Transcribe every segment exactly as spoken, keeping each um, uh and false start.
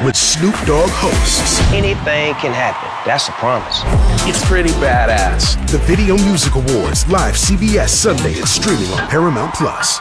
with Snoop Dogg hosts. Anything can happen. That's a promise. It's pretty badass. The Video Music Awards, live C B S Sunday and streaming on Paramount Plus.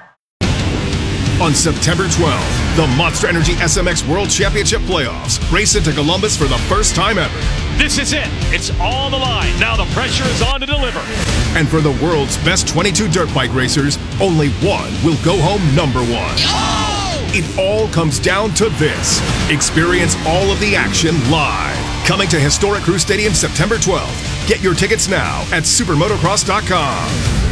On September twelfth, the Monster Energy S M X World Championship Playoffs race into Columbus for the first time ever. This is it. It's on the line. Now the pressure is on to deliver. And for the world's best twenty-two dirt bike racers, only one will go home number one. Oh! It all comes down to this. Experience all of the action live. Coming to historic Crew Stadium September twelfth. Get your tickets now at supermotocross dot com.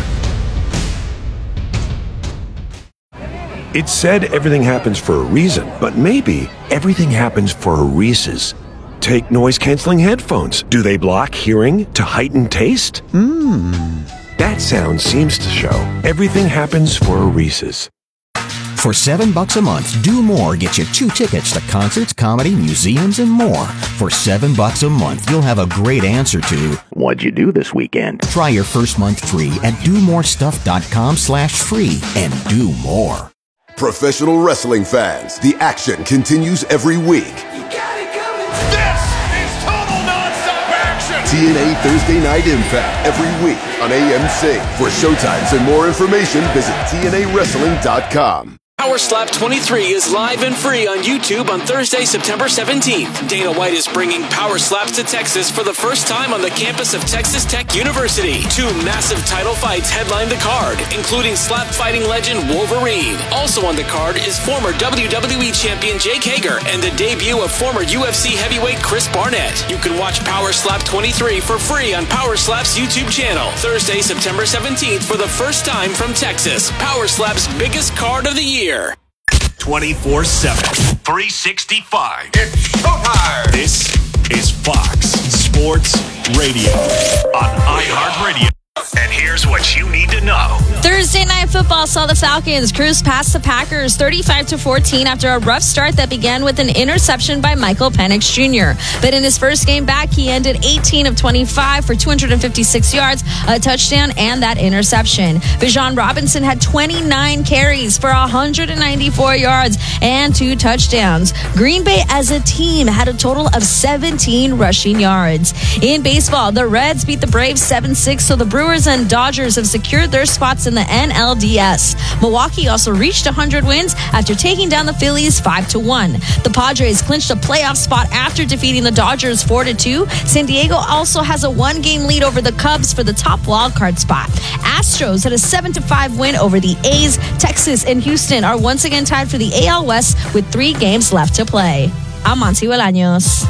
It's said everything happens for a reason, but maybe everything happens for a Reese's. Take noise-canceling headphones. Do they block hearing to heighten taste? Mmm. That sound seems to show everything happens for a Reese's. For seven bucks a month, Do More gets you two tickets to concerts, comedy, museums, and more. For seven bucks a month, you'll have a great answer to what'd you do this weekend? Try your first month free at do more stuff dot com slash free and do more. Professional wrestling fans, the action continues every week. You got it coming. This is total nonstop action. T N A Thursday Night Impact every week on A M C. For showtimes and more information, visit T N A wrestling dot com. Power Slap twenty-three is live and free on YouTube on Thursday, September seventeenth. Dana White is bringing Power Slaps to Texas for the first time on the campus of Texas Tech University. Two massive title fights headline the card, including slap fighting legend Wolverine. Also on the card is former W W E champion Jake Hager and the debut of former U F C heavyweight Chris Barnett. You can watch Power Slap twenty-three for free on Power Slap's YouTube channel. Thursday, September seventeenth for the first time from Texas. Power Slap's biggest card of the year. twenty-four seven, three sixty-five. It's showtime. This is Fox Sports Radio on iHeartRadio. And here's what you need to know. Thursday Night Football saw the Falcons cruise past the Packers thirty-five to fourteen after a rough start that began with an interception by Michael Penix Junior But in his first game back, he ended eighteen of twenty-five for two hundred fifty-six yards, a touchdown, and that interception. Bijan Robinson had twenty-nine carries for one hundred ninety-four yards and two touchdowns. Green Bay as a team had a total of seventeen rushing yards. In baseball, the Reds beat the Braves seven six, so the Brewers and Dodgers have secured their spots in the N L D S. Milwaukee also reached one hundred wins after taking down the Phillies five to one. The Padres clinched a playoff spot after defeating the Dodgers four to two. San Diego also has a one-game lead over the Cubs for the top wildcard spot. Astros had a seven to five win over the A's. Texas and Houston are once again tied for the A L West with three games left to play. I'm Monty Bolaños.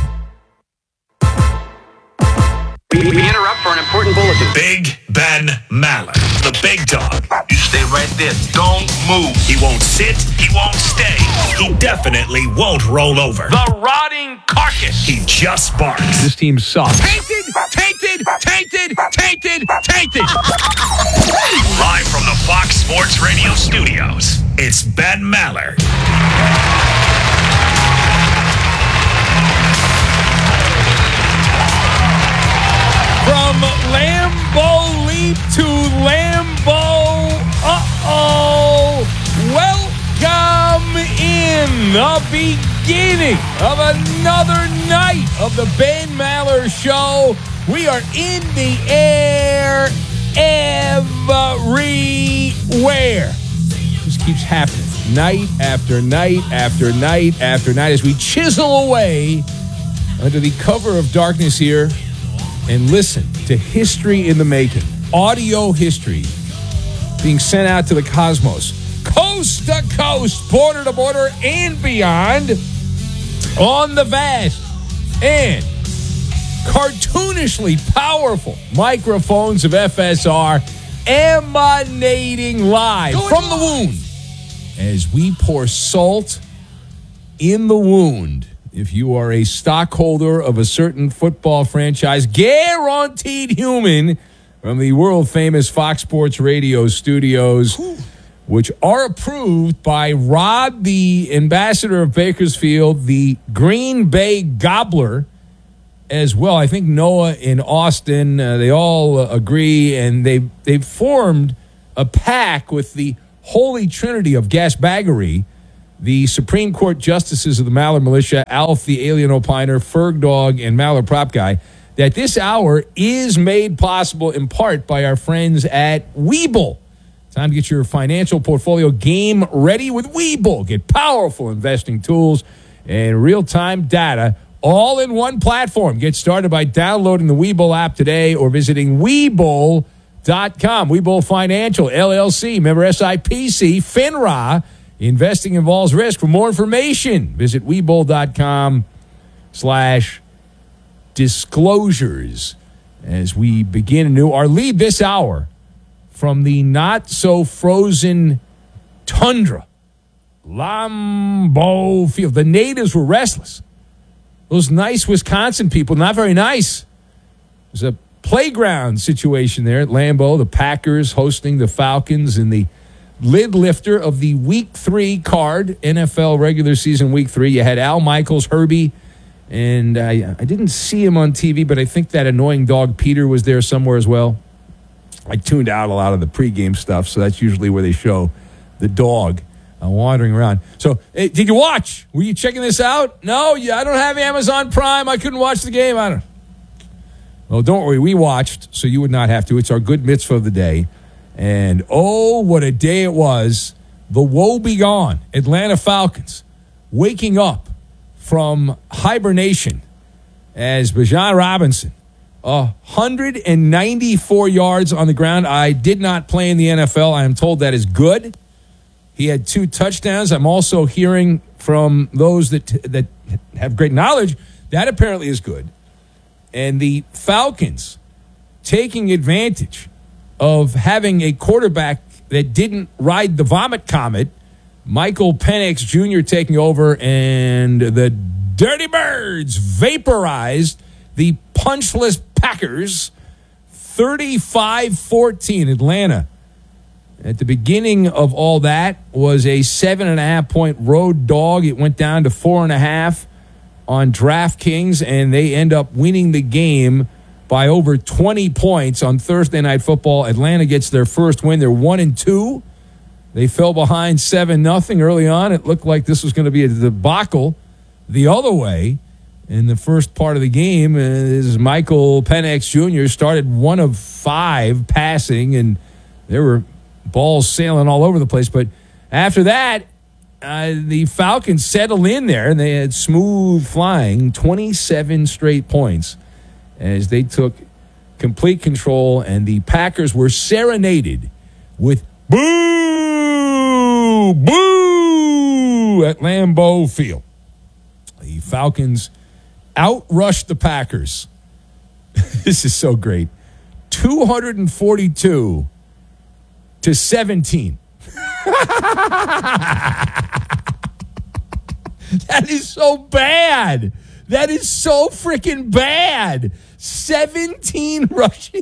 We interrupt for an important bulletin. Big Ben Maller, the big dog. You stay right there. Don't move. He won't sit. He won't stay. He definitely won't roll over. The rotting carcass. He just barks. This team sucks. Tainted, tainted, tainted, tainted, tainted. Live from the Fox Sports Radio studios, it's Ben Maller. From Lambeau Leap to Lambeau, uh-oh, welcome in the beginning of another night of the Ben Maller Show. We are in the air everywhere. This keeps happening night after night after night after night as we chisel away under the cover of darkness here and listen to history in the making. Audio history being sent out to the cosmos. Coast to coast, border to border, and beyond on the vast and cartoonishly powerful microphones of F S R emanating live Going from on. the wound as we pour salt in the wound. If you are a stockholder of a certain football franchise, guaranteed human, from the world-famous Fox Sports Radio studios, Ooh. which are approved by Rod, the ambassador of Bakersfield, the Green Bay Gobbler, as well. I think Noah in Austin, uh, they all uh, agree, and they they've formed a pack with the holy trinity of gasbaggery the Supreme Court justices of the Maller Militia, Alf the Alien Opiner, Ferg Dog, and Maller Prop Guy, that this hour is made possible in part by our friends at Webull. Time to get your financial portfolio game ready with Webull. Get powerful investing tools and real-time data all in one platform. Get started by downloading the Webull app today or visiting Webull dot com. Webull Financial, L L C, member S I P C, FINRA. Investing involves risk. For more information, visit Webull dot com slash disclosures. As we begin anew, our lead this hour from the not-so-frozen tundra, Lambeau Field. The natives were restless. Those nice Wisconsin people, not very nice. There's a playground situation there at Lambeau. The Packers hosting the Falcons in the lid lifter of the Week three card, N F L regular season Week three. You had Al Michaels, Herbie, and I, I didn't see him on T V, but I think that annoying dog Peter was there somewhere as well. I tuned out a lot of the pregame stuff, so that's usually where they show the dog uh, wandering around. So, hey, did you watch? Were you checking this out? No, yeah, I don't have Amazon Prime. I couldn't watch the game. I don't. Well, don't worry. We watched, so you would not have to. It's our good mitzvah of the day. And, oh, what a day it was. The woe begone. Atlanta Falcons waking up from hibernation as Bijan Robinson, one hundred ninety-four yards on the ground. I did not play in the N F L. I am told that is good. He had two touchdowns. I'm also hearing from those that that have great knowledge that apparently is good. And the Falcons taking advantage of having a quarterback that didn't ride the vomit comet, Michael Penix Junior taking over, and the Dirty Birds vaporized the punchless Packers thirty-five fourteen. Atlanta, at the beginning of all that, was a seven and a half point road dog. It went down to four and a half on DraftKings, and they end up winning the game by over twenty points on Thursday Night Football. Atlanta gets their first win. They're one and two. They fell behind seven nothing early on. It looked like this was going to be a debacle the other way. In the first part of the game, is Michael Penix Junior started one of five passing, and there were balls sailing all over the place. But after that, uh, the Falcons settled in there, and they had smooth flying, twenty-seven straight points as they took complete control, and the Packers were serenaded with boo, boo at Lambeau Field. The Falcons outrushed the Packers. This is so great. two hundred forty-two to seventeen. That is so bad. That is so freaking bad. seventeen rushing.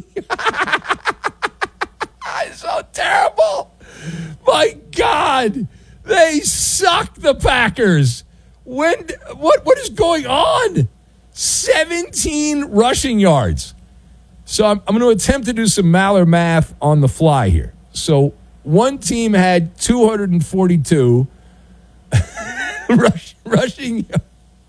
It's so terrible. My God. They suck, the Packers. When what what is going on? seventeen rushing yards. So I'm, I'm going to attempt to do some Maller math on the fly here. So one team had two hundred forty-two rush, rushing yards.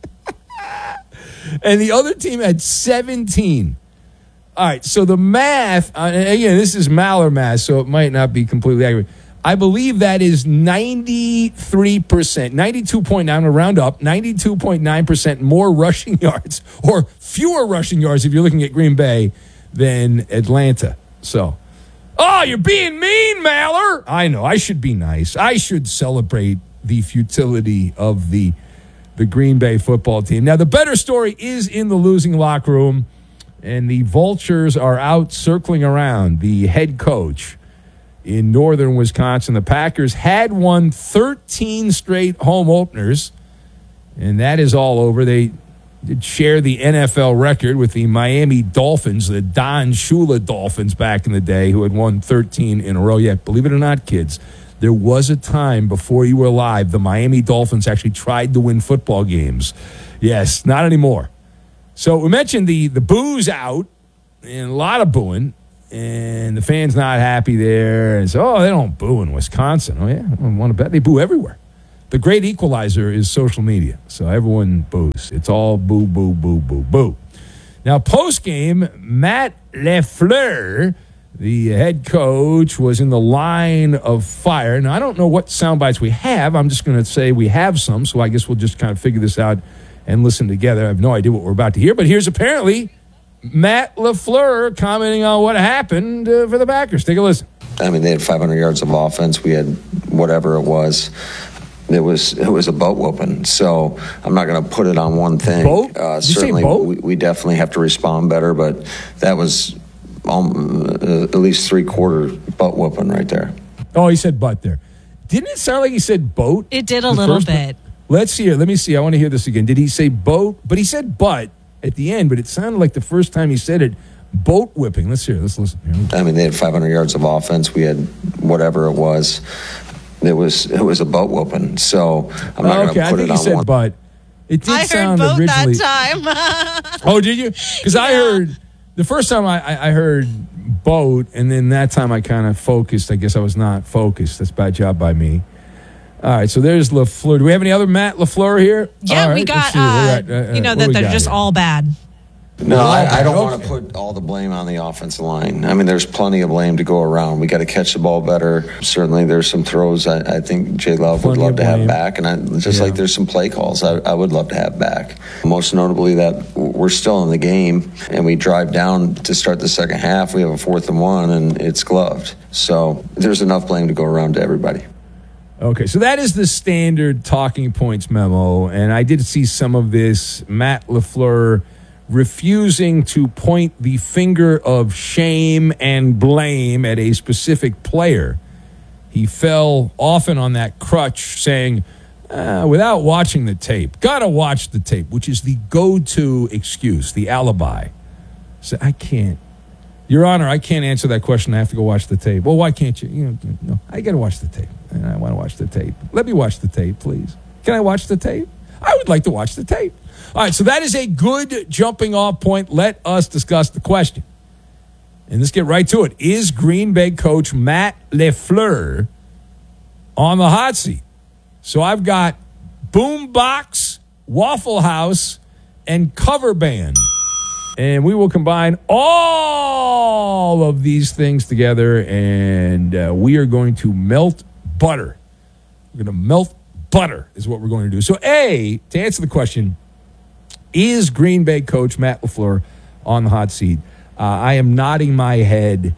And the other team had seventeen. All right, so the math, uh, and again, this is Maller math, so it might not be completely accurate. I believe that is ninety-three percent, ninety-two point nine, I'm going to round up, ninety-two point nine percent more rushing yards, or fewer rushing yards if you're looking at Green Bay, than Atlanta. So, oh, you're being mean, Maller. I know, I should be nice. I should celebrate the futility of the the Green Bay football team. Now, the better story is in the losing locker room, and the vultures are out circling around the head coach in northern Wisconsin. The Packers had won thirteen straight home openers, and that is all over. They did share the N F L record with the Miami Dolphins, the Don Shula Dolphins back in the day, who had won thirteen in a row. Yet, believe it or not, kids, there was a time before you were alive the Miami Dolphins actually tried to win football games. Yes, not anymore. So we mentioned the, the booze out, and a lot of booing, and the fans not happy there. And so, oh, they don't boo in Wisconsin. Oh, yeah, I want to bet they boo everywhere. The great equalizer is social media. So everyone boos. It's all boo, boo, boo, boo, boo. Now, post-game, Matt LaFleur, the head coach, was in the line of fire. Now, I don't know what sound bites we have. I'm just going to say we have some, so I guess we'll just kind of figure this out and listen together. I have no idea what we're about to hear, but here's apparently Matt LaFleur commenting on what happened uh, for the Packers. Take a listen. I mean, they had five hundred yards of offense. We had whatever it was. It was it was a boat whooping. So I'm not going to put it on one thing. Boat? Uh, Did you certainly, say boat? We, we definitely have to respond better, but that was um, uh, at least three quarter butt whooping right there. Oh, he said butt there. Didn't it sound like he said boat? It did a the little first bit. One? Let's see here. Let me see. I want to hear this again. Did he say boat? But he said butt at the end, but it sounded like the first time he said it, boat whipping. Let's hear. Let's listen. Here. I mean, they had five hundred yards of offense. We had whatever it was. It was it was a boat whooping. So I'm not oh, going to okay. put I think it he on said one. butt. It did I heard sound boat originally. that time. Oh, did you? Because yeah. I heard the first time I, I, I heard boat, and then that time I kind of focused. I guess I was not focused. That's a bad job by me. All right, so there's LaFleur. Do we have any other Matt LaFleur here? Yeah, right, we got, uh, at, uh, you know, what that we they're got just here? all bad. No, I, I don't Okay. want to put all the blame on the offensive line. I mean, there's plenty of blame to go around. We got to catch the ball better. Certainly, there's some throws I, I think J Love would Plenty love of to have blame. back, and I, just Yeah. like there's some play calls I, I would love to have back. Most notably, that we're still in the game, and we drive down to start the second half. We have a fourth and one, and it's gloved. So there's enough blame to go around to everybody. Okay, so that is the standard talking points memo, and I did see some of this. Matt LaFleur refusing to point the finger of shame and blame at a specific player. He fell often on that crutch saying, uh, without watching the tape, gotta watch the tape, which is the go-to excuse, the alibi. So I can't. Your Honor, I can't answer that question. I have to go watch the tape. Well, why can't you? You know, no, I got to watch the tape. And I want to watch the tape. Let me watch the tape, please. Can I watch the tape? I would like to watch the tape. All right, so that is a good jumping off point. Let us discuss the question. And let's get right to it. Is Green Bay coach Matt LaFleur on the hot seat? So I've got Boombox, Waffle House, and Cover Band. And we will combine all of these things together, and uh, we are going to melt butter. We're going to melt butter is what we're going to do. So, A, to answer the question, is Green Bay coach Matt LaFleur on the hot seat? Uh, I am nodding my head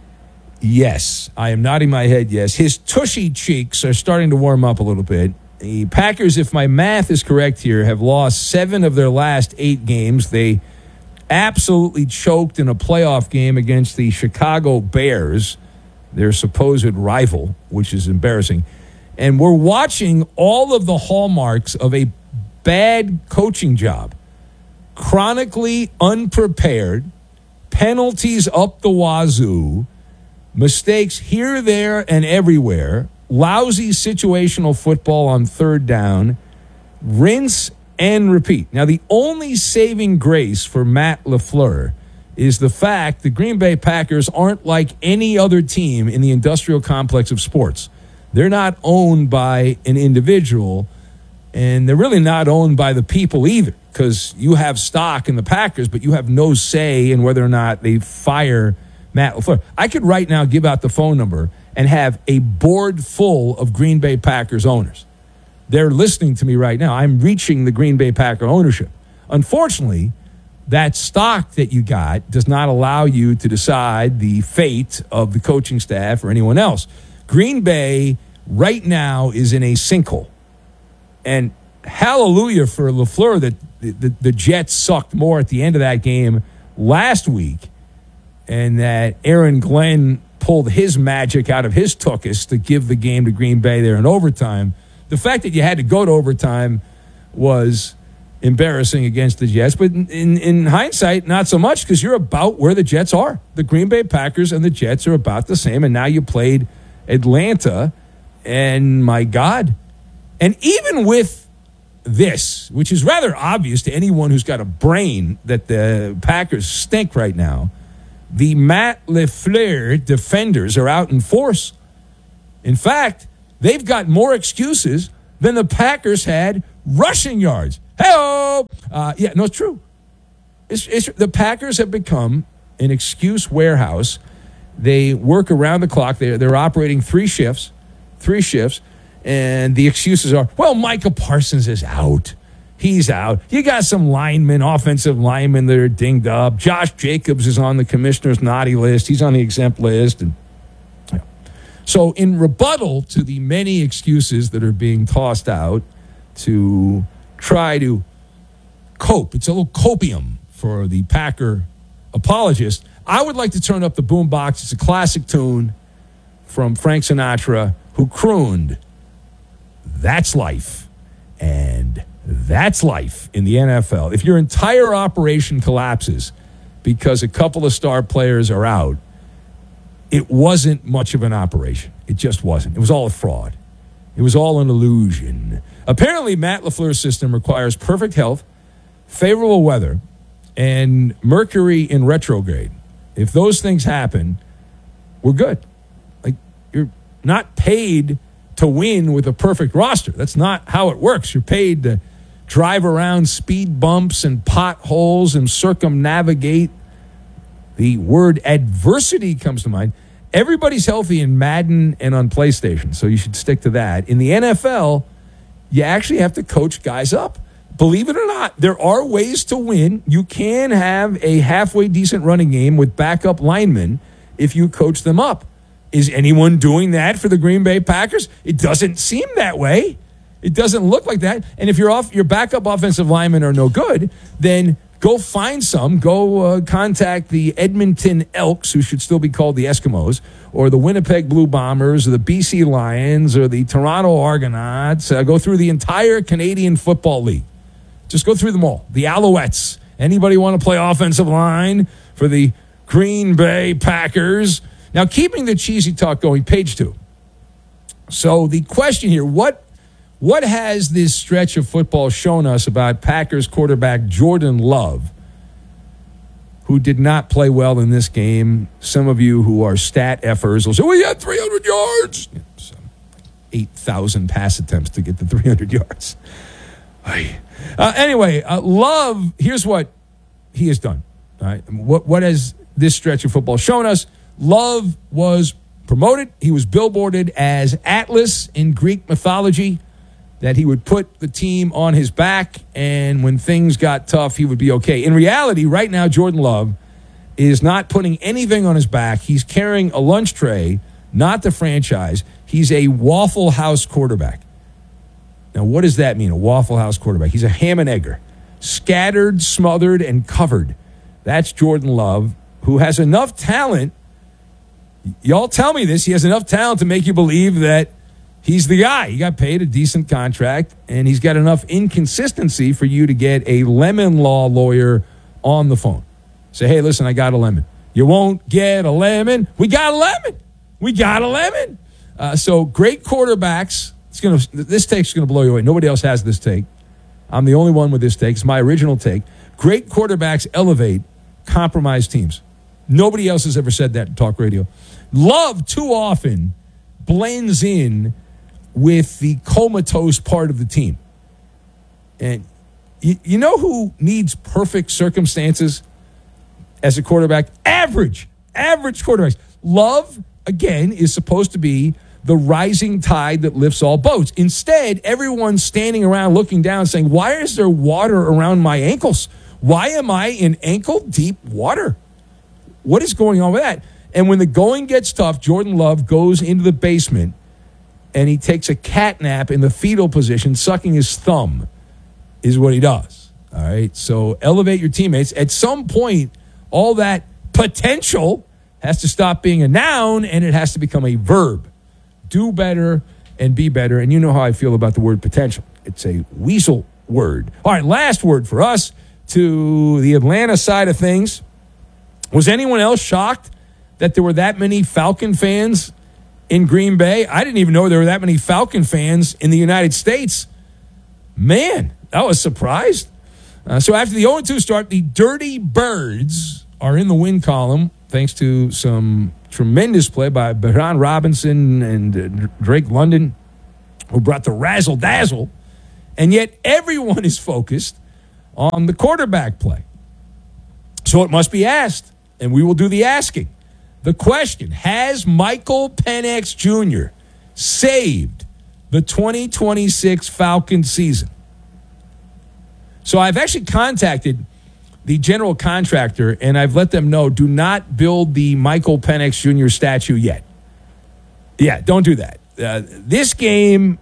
yes. I am nodding my head yes. His tushy cheeks are starting to warm up a little bit. The Packers, if my math is correct here, have lost seven of their last eight games. They absolutely choked in a playoff game against the Chicago Bears, their supposed rival, which is embarrassing. And we're watching all of the hallmarks of a bad coaching job. Chronically unprepared, penalties up the wazoo, mistakes here, there, and everywhere, lousy situational football on third down, rinse and repeat. Now, the only saving grace for Matt LaFleur is the fact the Green Bay Packers aren't like any other team in the industrial complex of sports. They're not owned by an individual, and they're really not owned by the people either, because you have stock in the Packers, but you have no say in whether or not they fire Matt LaFleur. I could right now give out the phone number and have a board full of Green Bay Packers owners. They're listening to me right now. I'm reaching the Green Bay Packer ownership. Unfortunately, that stock that you got does not allow you to decide the fate of the coaching staff or anyone else. Green Bay right now is in a sinkhole. And hallelujah for LaFleur that the, the, the Jets sucked more at the end of that game last week, and that Aaron Glenn pulled his magic out of his tuchus to give the game to Green Bay there in overtime. The fact that you had to go to overtime was embarrassing against the Jets. But in, in, in hindsight, not so much, because you're about where the Jets are. The Green Bay Packers and the Jets are about the same, and now you played Atlanta, and my God. And even with this, which is rather obvious to anyone who's got a brain that the Packers stink right now, the Matt LaFleur defenders are out in force. In fact, they've got more excuses than the Packers had rushing yards. Hey-oh! Uh, yeah, no, it's true. It's, it's, the Packers have become an excuse warehouse. They work around the clock. They're, they're operating three shifts, three shifts, and the excuses are, well, Micah Parsons is out. He's out. You got some linemen, offensive linemen that are dinged up. Josh Jacobs is on the commissioner's naughty list. He's on the exempt list. And yeah. So in rebuttal to the many excuses that are being tossed out to try to cope, it's a little copium for the Packer apologist, I would like to turn up the boombox. It's a classic tune from Frank Sinatra, who crooned, "That's life." And that's life in the N F L. If your entire operation collapses because a couple of star players are out, it wasn't much of an operation. It just wasn't. It was all a fraud. It was all an illusion. Apparently, Matt LaFleur's system requires perfect health, favorable weather, and Mercury in retrograde. If those things happen, we're good. Like, you're not paid to win with a perfect roster. That's not how it works. You're paid to drive around speed bumps and potholes and circumnavigate. The word adversity comes to mind. Everybody's healthy in Madden and on PlayStation, so you should stick to that. In the N F L, you actually have to coach guys up. Believe it or not, there are ways to win. You can have a halfway decent running game with backup linemen if you coach them up. Is anyone doing that for the Green Bay Packers? It doesn't seem that way. It doesn't look like that. And if your off, your backup offensive linemen are no good, then go find some. Go uh, contact the Edmonton Elks, who should still be called the Eskimos, or the Winnipeg Blue Bombers, or the B C Lions, or the Toronto Argonauts. Uh, go through the entire Canadian Football League. Just go through them all. The Alouettes. Anybody want to play offensive line for the Green Bay Packers? Now, keeping the cheesy talk going, page two. So the question here, what, what has this stretch of football shown us about Packers quarterback Jordan Love, who did not play well in this game? Some of you who are stat effers will say, well, he had three hundred yards. So eight thousand pass attempts to get to three hundred yards. Uh, anyway, uh, Love, here's what he has done. All right? What, what has this stretch of football shown us? Love was promoted. He was billboarded as Atlas in Greek mythology, that he would put the team on his back, and when things got tough, he would be okay. In reality, right now, Jordan Love is not putting anything on his back. He's carrying a lunch tray, not the franchise. He's a Waffle House quarterback. Now, what does that mean, a Waffle House quarterback? He's a ham and egger, scattered, smothered, and covered. That's Jordan Love, who has enough talent. Y'all tell me this. He has enough talent to make you believe that he's the guy. He got paid a decent contract, and he's got enough inconsistency for you to get a lemon law lawyer on the phone. Say, hey, listen, I got a lemon. You won't get a lemon. We got a lemon. We got a lemon. Uh, so great quarterbacks. It's gonna. This take's going to blow you away. Nobody else has this take. I'm the only one with this take. It's my original take. Great quarterbacks elevate compromised teams. Nobody else has ever said that in talk radio. Love too often blends in with the comatose part of the team. And you, you know who needs perfect circumstances as a quarterback? Average, average quarterbacks. Love, again, is supposed to be the rising tide that lifts all boats. Instead, everyone's standing around looking down saying, why is there water around my ankles? Why am I in ankle-deep water? What is going on with that? And when the going gets tough, Jordan Love goes into the basement and he takes a cat nap in the fetal position, sucking his thumb, is what he does. All right? So elevate your teammates. At some point, all that potential has to stop being a noun and it has to become a verb. Do better and be better. And you know how I feel about the word potential. It's a weasel word. All right, last word for us to the Atlanta side of things. Was anyone else shocked that there were that many Falcon fans in Green Bay? I didn't even know there were that many Falcon fans in the United States. Man, I was surprised. Uh, so after the oh and two start, the Dirty Birds are in the win column thanks to some tremendous play by Bijan Robinson and uh, Drake London. who brought the razzle-dazzle, and yet everyone is focused on the quarterback play. So it must be asked, and we will do the asking. The question, has Michael Penix Junior saved the twenty twenty-six Falcons season? So I've actually contacted the general contractor, and I've let them know, do not build the Michael Penix Junior statue yet. Yeah, don't do that. Uh, this game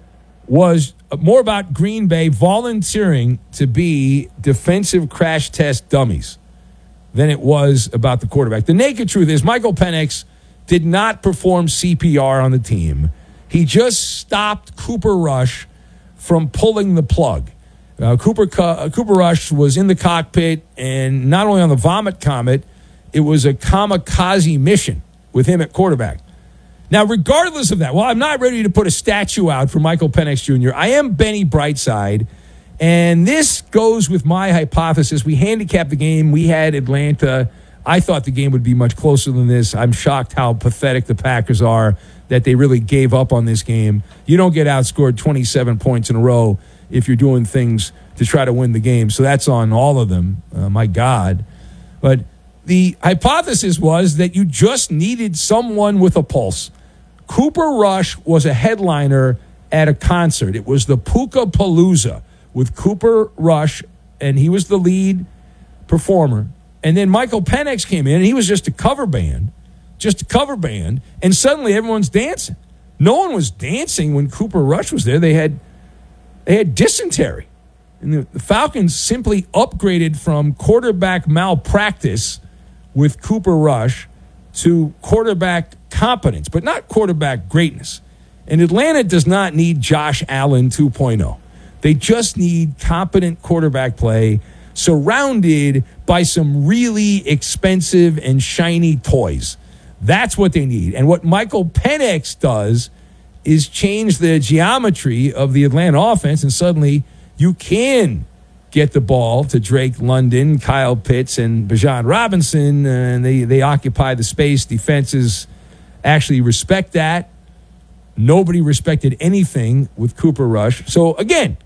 was more about Green Bay volunteering to be defensive crash test dummies than it was about the quarterback. The naked truth is Michael Penix did not perform C P R on the team. He just stopped Cooper Rush from pulling the plug. Uh, Cooper uh, Cooper Rush was in the cockpit, and not only on the Vomit Comet, it was a kamikaze mission with him at quarterback. Now, regardless of that, well, I'm not ready to put a statue out for Michael Penix Junior I am Benny Brightside, and this goes with my hypothesis. We handicapped the game. We had Atlanta. I thought the game would be much closer than this. I'm shocked how pathetic the Packers are that they really gave up on this game. You don't get outscored twenty-seven points in a row if you're doing things to try to win the game. So that's on all of them. Uh, my God. But the hypothesis was that you just needed someone with a pulse. Cooper Rush was a headliner at a concert. It was the Puka Palooza with Cooper Rush, and he was the lead performer. And then Michael Penix came in, and he was just a cover band, just a cover band, and suddenly everyone's dancing. No one was dancing when Cooper Rush was there. They had they had dysentery. And the, the Falcons simply upgraded from quarterback malpractice with Cooper Rush to quarterback competence, but not quarterback greatness. And Atlanta does not need Josh Allen two point oh. They just need competent quarterback play surrounded by some really expensive and shiny toys. That's what they need. And what Michael Penix does is change the geometry of the Atlanta offense, and suddenly you can get the ball to Drake London, Kyle Pitts, and Bijan Robinson, and they, they occupy the space. Defenses actually respect that. Nobody respected anything with Cooper Rush. So, again,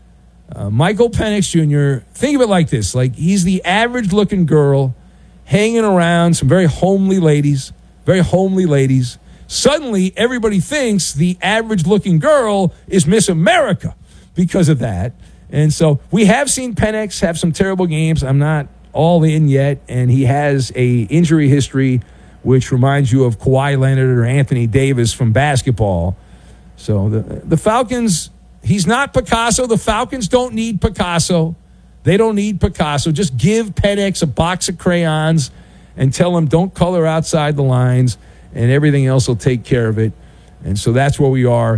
uh, Michael Penix Junior, think of it like this. Like, he's the average-looking girl hanging around some very homely ladies, very homely ladies. Suddenly, everybody thinks the average-looking girl is Miss America because of that. And so we have seen Penix have some terrible games. I'm not all in yet, and he has a injury history which reminds you of Kawhi Leonard or Anthony Davis from basketball. So the the Falcons, he's not Picasso. The Falcons don't need Picasso. They don't need Picasso. Just give Penix a box of crayons and tell him don't color outside the lines, and everything else will take care of it. And so that's where we are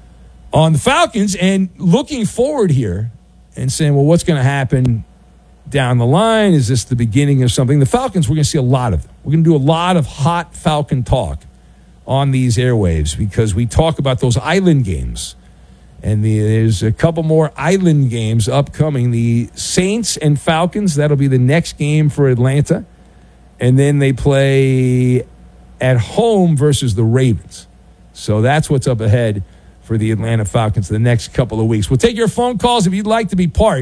on the Falcons. And looking forward here and saying, well, what's going to happen down the line? Is this the beginning of something? The Falcons, we're going to see a lot of them. We're going to do a lot of hot Falcon talk on these airwaves because we talk about those island games. And the, there's a couple more island games upcoming. The Saints and Falcons, that'll be the next game for Atlanta. And then they play at home versus the Ravens. So that's what's up ahead for the Atlanta Falcons the next couple of weeks. We'll take your phone calls if you'd like to be part.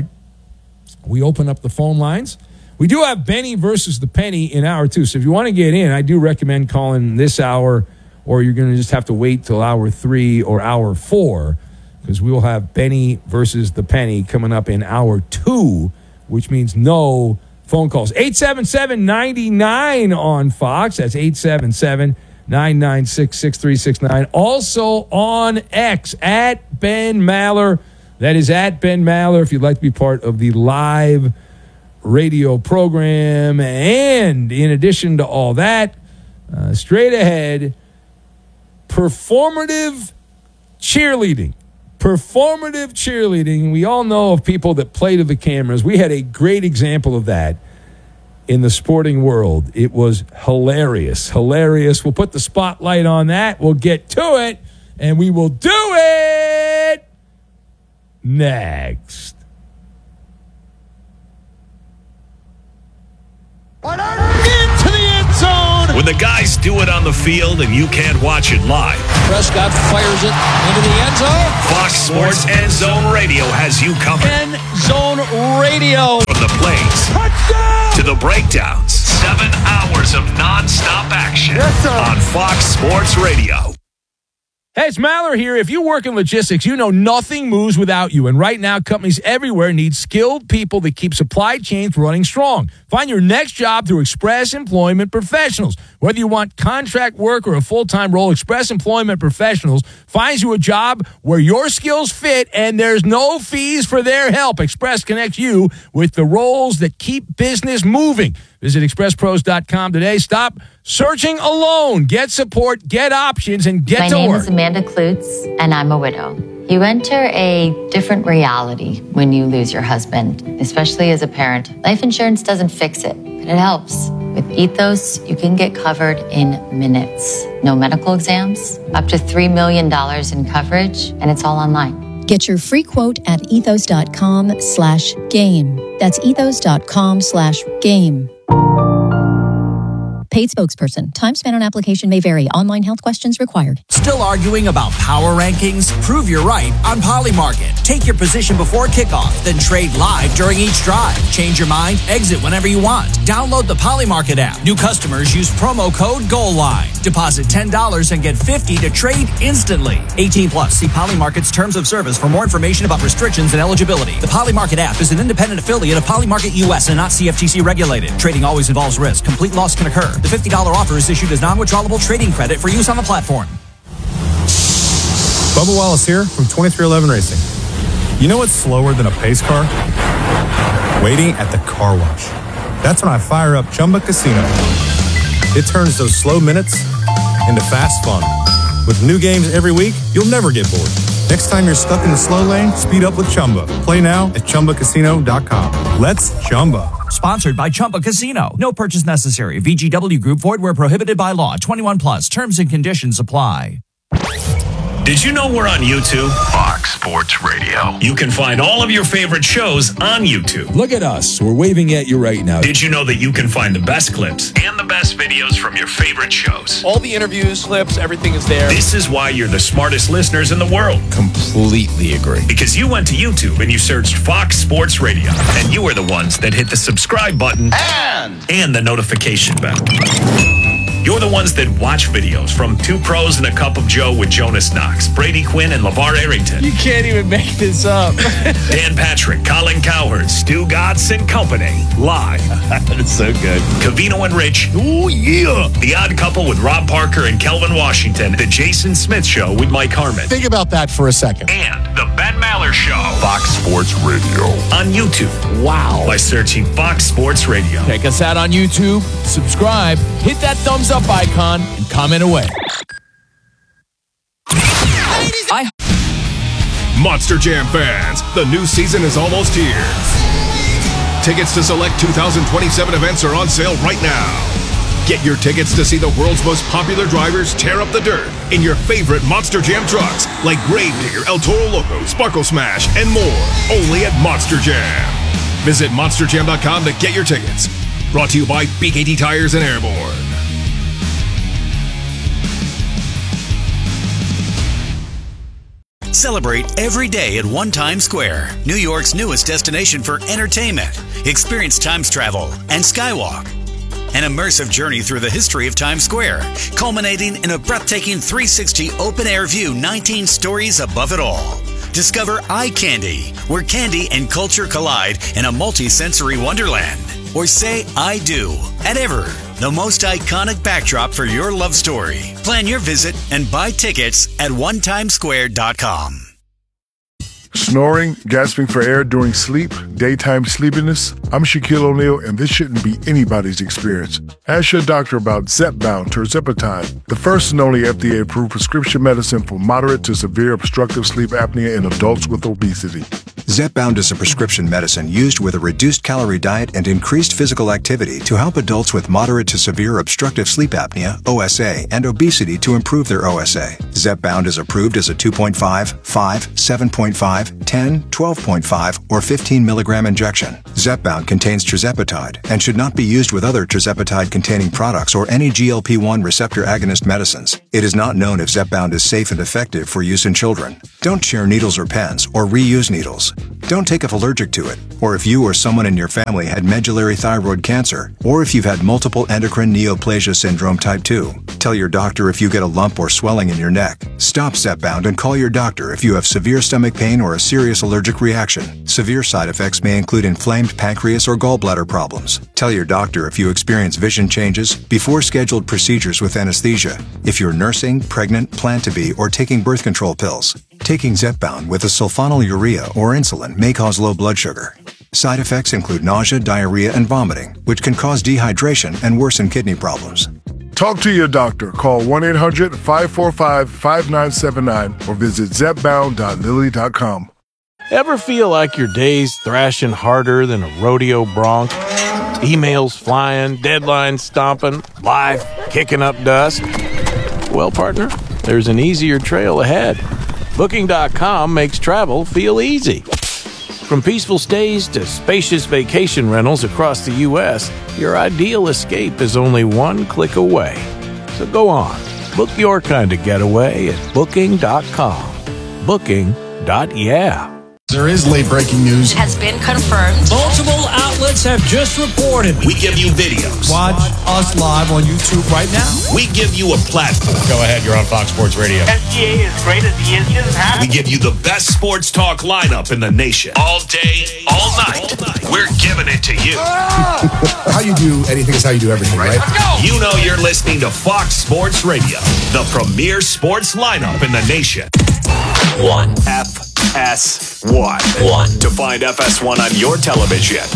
We open up the phone lines. We do have Benny versus the Penny in hour two. So if you want to get in, I do recommend calling this hour, or you're going to just have to wait till hour three or hour four, because we will have Benny versus the Penny coming up in hour two, which means no phone calls. eight seven seven, nine nine on Fox. That's eight seven seven, nine nine six, six three six nine. Also on X, at Ben Maller. That is at Ben Maller if you'd like to be part of the live radio program. And in addition to all that, uh, straight ahead, performative cheerleading. Performative cheerleading. We all know of people that play to the cameras. We had a great example of that in the sporting world. It was hilarious. Hilarious. We'll put the spotlight on that. We'll get to it, and we will do it next. Into the end zone. When the guys do it on the field and you can't watch it live. Prescott fires it into the end zone. Fox Sports End Zone Radio has you covered. End Zone Radio. From the plays Touchdown! to the breakdowns. Seven hours of nonstop action yes, on Fox Sports Radio. Hey, it's Maller here. If you work in logistics, you know nothing moves without you. And right now, companies everywhere need skilled people that keep supply chains running strong. Find your next job through Express Employment Professionals. Whether you want contract work or a full-time role, Express Employment Professionals finds you a job where your skills fit and there's no fees for their help. Express connects you with the roles that keep business moving. Visit express pros dot com today. Stop searching alone. Get support, get options, and get My to work. My name is Amanda Klutz, and I'm a widow. You enter a different reality when you lose your husband, especially as a parent. Life insurance doesn't fix it, but it helps. With Ethos, you can get covered in minutes. No medical exams, up to three million dollars in coverage, and it's all online. Get your free quote at ethos.com slash game. That's ethos.com slash game. Paid spokesperson. Time spent on application may vary. Online health questions required. Still arguing about power rankings? Prove you're right on Polymarket. Take your position before kickoff, then trade live during each drive. Change your mind, exit whenever you want. Download the Polymarket app. New customers use promo code GOALLINE. Deposit ten dollars and get fifty dollars to trade instantly. eighteen plus. See Polymarket's terms of service for more information about restrictions and eligibility. The Polymarket app is an independent affiliate of Polymarket U S and not C F T C regulated. Trading always involves risk. Complete loss can occur. The fifty dollars offer is issued as non-withdrawable trading credit for use on the platform. Bubba Wallace here from twenty-three eleven Racing. You know what's slower than a pace car? Waiting at the car wash. That's when I fire up Chumba Casino. It turns those slow minutes into fast fun. With new games every week, you'll never get bored. Next time you're stuck in the slow lane, speed up with Chumba. Play now at chumba casino dot com. Let's Chumba. Sponsored by Chumba Casino. No purchase necessary. V G W Group. Void where prohibited by law. twenty-one plus. Terms and conditions apply. Did you know we're on YouTube? Fox Sports Radio. You can find all of your favorite shows on YouTube. Look at us. We're waving at you right now. Did you know that you can find the best clips and the best videos from your favorite shows? All the interviews, clips, everything is there. This is why you're the smartest listeners in the world. Completely agree. Because you went to YouTube and you searched Fox Sports Radio, and you are the ones that hit the subscribe button and, and the notification bell. You're the ones that watch videos from Two Pros and a Cup of Joe with Jonas Knox, Brady Quinn, and LeVar Arrington. You can't even make this up. Dan Patrick, Colin Cowherd, Stu Gatz and Company. Live. That's so good. Covino and Rich. Oh, yeah. The Odd Couple with Rob Parker and Kelvin Washington. The Jason Smith Show with Mike Harmon. Think about that for a second. And The Ben Maller Show. Fox Sports Radio. On YouTube. Wow. By searching Fox Sports Radio. Check us out on YouTube. Subscribe. Hit that thumbs up icon and comment away. I- Monster Jam fans, the new season is almost here. Tickets to select two thousand twenty-seven events are on sale right now. Get your tickets to see the world's most popular drivers tear up the dirt in your favorite Monster Jam trucks like Gravedigger, El Toro Loco, Sparkle Smash, and more. Only at Monster Jam. Visit monster jam dot com to get your tickets. Brought to you by B K T Tires and Airborne. Celebrate every day at One Times Square, New York's newest destination for entertainment. Experience Times Travel and Skywalk, an immersive journey through the history of Times Square, culminating in a breathtaking three sixty open-air view, nineteen stories above it all. Discover Eye Candy, where candy and culture collide in a multi-sensory wonderland. Or say I do at Ever, the most iconic backdrop for your love story. Plan your visit and buy tickets at one times square dot com. Snoring, gasping for air during sleep, daytime sleepiness? I'm Shaquille O'Neal, and this shouldn't be anybody's experience. Ask your doctor about Zepbound Tirzepatide, the first and only F D A-approved prescription medicine for moderate to severe obstructive sleep apnea in adults with obesity. Zepbound is a prescription medicine used with a reduced calorie diet and increased physical activity to help adults with moderate to severe obstructive sleep apnea, O S A, and obesity to improve their O S A. Zepbound is approved as a two point five, five, seven point five, ten, twelve point five, or fifteen milligram injection. Zepbound contains tirzepatide and should not be used with other tirzepatide-containing products or any G L P one receptor agonist medicines. It is not known if Zepbound is safe and effective for use in children. Don't share needles or pens or reuse needles. Don't take if allergic to it, or if you or someone in your family had medullary thyroid cancer, or if you've had multiple endocrine neoplasia syndrome type two. Tell your doctor if you get a lump or swelling in your neck. Stop Zepbound and call your doctor if you have severe stomach pain or a serious allergic reaction. Severe side effects may include inflamed pancreas or gallbladder problems. Tell your doctor if you experience vision changes before scheduled procedures with anesthesia, if you're nursing, pregnant, plan to be, or taking birth control pills. Taking Zepbound with a sulfonylurea or insulin may cause low blood sugar. Side effects include nausea, diarrhea, and vomiting, which can cause dehydration and worsen kidney problems. Talk to your doctor. Call one eight hundred, five four five, five nine seven nine or visit zepbound dot lilly dot com. Ever feel like your day's thrashing harder than a rodeo bronc? Emails flying, deadlines stomping, life kicking up dust? Well, partner, there's an easier trail ahead. Booking dot com makes travel feel easy. From peaceful stays to spacious vacation rentals across the U S, your ideal escape is only one click away. So go on, book your kind of getaway at Booking dot com. Booking dot yeah. There is late breaking news. It has been confirmed. Multiple outlets have just reported. We give you videos. Watch us live on YouTube right now. We give you a platform. Go ahead, you're on Fox Sports Radio. S G A is great as he is. He doesn't have We give you the best sports talk lineup in the nation. All day, all night. We're giving it to you. How you do anything is how you do everything, right? Let's go. You know you're listening to Fox Sports Radio, the premier sports lineup in the nation. One. F S one. One. To find F S one on your television,